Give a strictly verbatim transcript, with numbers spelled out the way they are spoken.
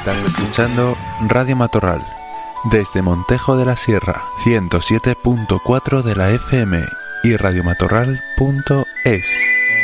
Estás escuchando Radio Matorral desde Montejo de la Sierra, ciento siete punto cuatro de la F M y radiomatorral punto es.